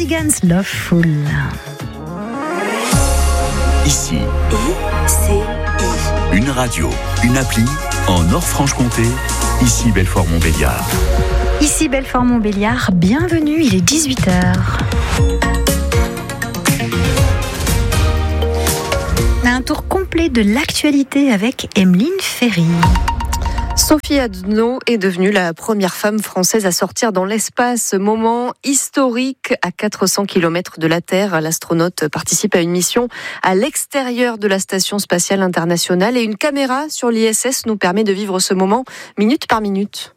Cardigans, Loveful. Ici, ICI. une radio, une appli en Nord-Franche-Comté. Ici Belfort-Montbéliard. Ici Belfort-Montbéliard, bienvenue, il est 18h. Un tour complet de l'actualité avec Emeline Ferry. Sophie Adno est devenue la première femme française à sortir dans l'espace. Moment historique à 400 km de la Terre. L'astronaute participe à une mission à l'extérieur de la Station spatiale internationale et une caméra sur l'ISS nous permet de vivre ce moment minute par minute.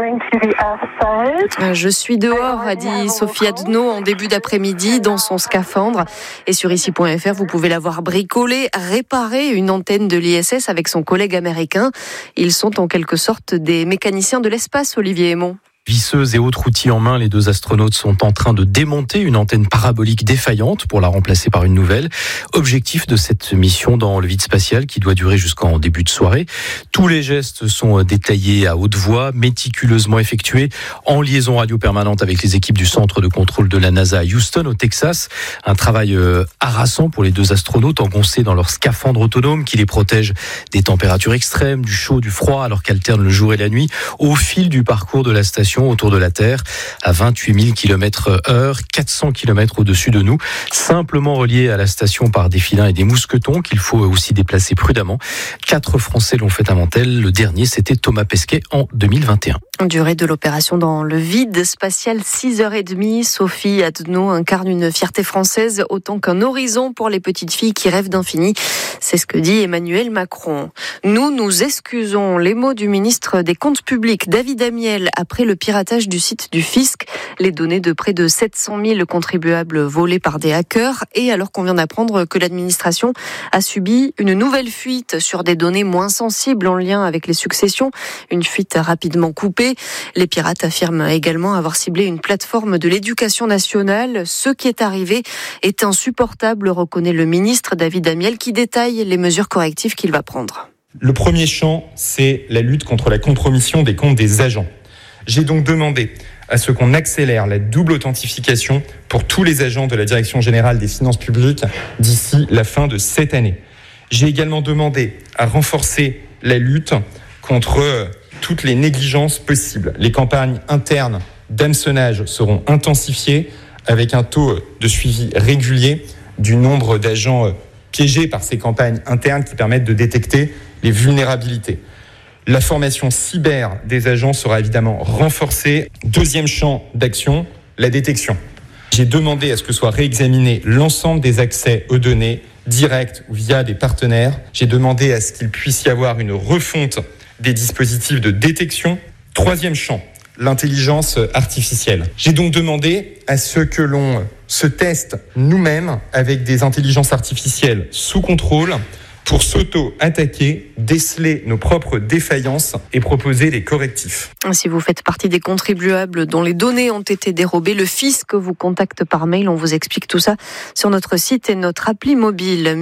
Je suis dehors, a dit Sophie Adno en début d'après-midi dans son scaphandre. Et sur ici.fr, vous pouvez la voir bricoler, réparer une antenne de l'ISS avec son collègue américain. Ils sont en quelque sorte des mécaniciens de l'espace, Olivier Aymon. Visseuses et autres outils en main, les deux astronautes sont en train de démonter une antenne parabolique défaillante pour la remplacer par une nouvelle. Objectif de cette mission dans le vide spatial qui doit durer jusqu'en début de soirée. Tous les gestes sont détaillés à haute voix, méticuleusement effectués en liaison radio permanente avec les équipes du centre de contrôle de la NASA à Houston, au Texas. Un travail harassant pour les deux astronautes engoncés dans leur scaphandre autonome qui les protège des températures extrêmes, du chaud, du froid, alors qu'alternent le jour et la nuit au fil du parcours de la station autour de la Terre à 28 000 km/h, 400 km au-dessus de nous, simplement reliés à la station par des filins et des mousquetons qu'il faut aussi déplacer prudemment. 4 Français l'ont fait avant elle. Le dernier, c'était Thomas Pesquet en 2021. Durée de l'opération dans le vide spatial, 6h30. Sophie Adno incarne une fierté française autant qu'un horizon pour les petites filles qui rêvent d'infini. C'est ce que dit Emmanuel Macron. Nous excusons les mots du ministre des Comptes publics, David Amiel, après le piratage du site du fisc. Les données de près de 700 000 contribuables volées par des hackers et alors qu'on vient d'apprendre que l'administration a subi une nouvelle fuite sur des données moins sensibles en lien avec les successions. Une fuite rapidement coupée. Les pirates affirment également avoir ciblé une plateforme de l'éducation nationale. Ce qui est arrivé est insupportable, reconnaît le ministre David Amiel qui détaille les mesures correctives qu'il va prendre. Le premier champ, c'est la lutte contre la compromission des comptes des agents. J'ai donc demandé à ce qu'on accélère la double authentification pour tous les agents de la Direction générale des finances publiques d'ici la fin de cette année. J'ai également demandé à renforcer la lutte contre toutes les négligences possibles. Les campagnes internes d'hameçonnage seront intensifiées avec un taux de suivi régulier du nombre d'agents piégés par ces campagnes internes qui permettent de détecter les vulnérabilités. La formation cyber des agents sera évidemment renforcée. Deuxième champ d'action, la détection. J'ai demandé à ce que soit réexaminé l'ensemble des accès aux données, directs ou via des partenaires. J'ai demandé à ce qu'il puisse y avoir une refonte des dispositifs de détection. Troisième champ, l'intelligence artificielle. J'ai donc demandé à ce que l'on se teste nous-mêmes avec des intelligences artificielles sous contrôle pour s'auto-attaquer, déceler nos propres défaillances et proposer des correctifs. Si vous faites partie des contribuables dont les données ont été dérobées, le fisc vous contacte par mail. On vous explique tout ça sur notre site et notre appli mobile.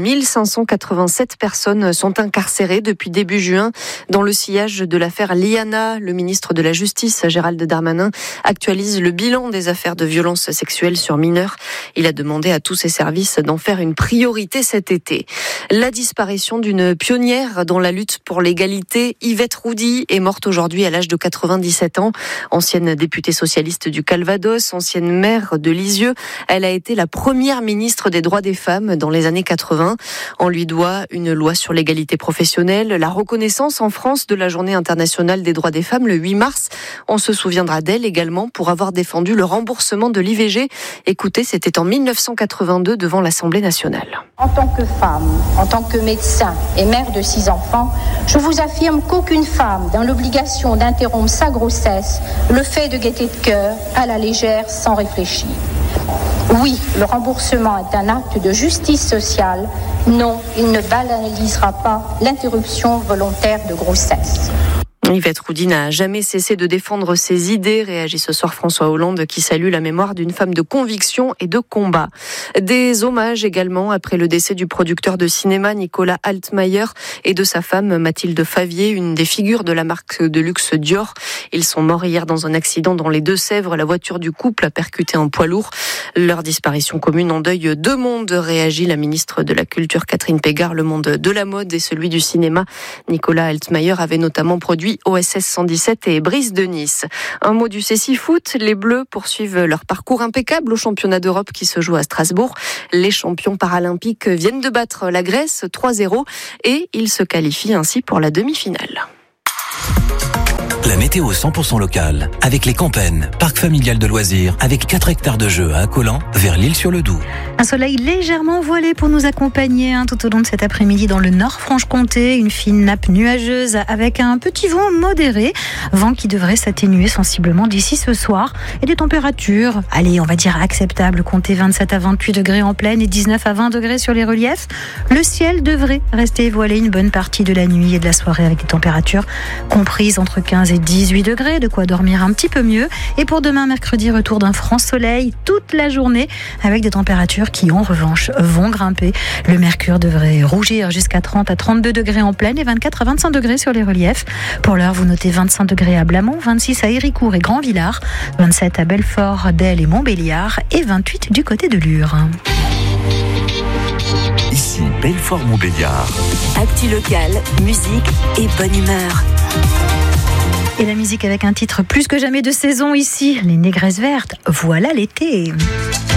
1587 personnes sont incarcérées depuis début juin dans le sillage de l'affaire Liana. Le ministre de la Justice, Gérald Darmanin, actualise le bilan des affaires de violences sexuelles sur mineurs. Il a demandé à tous ses services d'en faire une priorité cet été. La disparition d'une pionnière dans la lutte pour l'égalité, Yvette Roudy, est morte aujourd'hui à l'âge de 97 ans. Ancienne députée socialiste du Calvados, ancienne maire de Lisieux, elle a été la première ministre des droits des femmes dans les années 80. On lui doit une loi sur l'égalité professionnelle, la reconnaissance en France de la Journée internationale des droits des femmes le 8 mars. On se souviendra d'elle également pour avoir défendu le remboursement de l'IVG. Écoutez, c'était en 1982 devant l'Assemblée nationale. En tant que femme, en tant que médecin et mère de 6 enfants, je vous affirme qu'aucune femme dans l'obligation d'interrompre sa grossesse le fait de gaieté de cœur, à la légère, sans réfléchir. Oui, le remboursement est un acte de justice sociale. Non, il ne banalisera pas l'interruption volontaire de grossesse. Yvette Roudy n'a jamais cessé de défendre ses idées, réagit ce soir François Hollande qui salue la mémoire d'une femme de conviction et de combat. Des hommages également après le décès du producteur de cinéma Nicolas Altmaier et de sa femme Mathilde Favier, une des figures de la marque de luxe Dior. Ils sont morts hier dans un accident dans les Deux-Sèvres. La voiture du couple a percuté un poids lourd. Leur disparition commune endeuille deux mondes, réagit la ministre de la Culture Catherine Pégard. Le monde de la mode et celui du cinéma. Nicolas Altmaier avait notamment produit OSS 117 et Brise de Nice. Un mot du CSI Foot, les Bleus poursuivent leur parcours impeccable au championnat d'Europe qui se joue à Strasbourg. Les champions paralympiques viennent de battre la Grèce 3-0 et ils se qualifient ainsi pour la demi-finale. La météo 100% locale, avec les Campennes, parc familial de loisirs, avec 4 hectares de jeux à Accolan, vers l'Isle-sur-le-Doubs. Un soleil légèrement voilé pour nous accompagner tout au long de cet après-midi dans le Nord-Franche-Comté. Une fine nappe nuageuse avec un petit vent modéré. Vent qui devrait s'atténuer sensiblement d'ici ce soir. Et des températures, allez, on va dire acceptables. Comptez 27 à 28 degrés en plaine et 19 à 20 degrés sur les reliefs. Le ciel devrait rester voilé une bonne partie de la nuit et de la soirée avec des températures comprises entre 15 et 18 degrés, de quoi dormir un petit peu mieux. Et pour demain, mercredi, retour d'un franc soleil toute la journée avec des températures qui, en revanche, vont grimper. Le mercure devrait rougir jusqu'à 30 à 32 degrés en plaine et 24 à 25 degrés sur les reliefs. Pour l'heure, vous notez 25 degrés à Blamont, 26 à Héricourt et Grand-Villard, 27 à Belfort, Delle et Montbéliard et 28 du côté de Lure. Ici, Belfort-Montbéliard. Actu locale, musique et bonne humeur. Et la musique avec un titre plus que jamais de saison ici, les Négresses vertes, voilà l'été.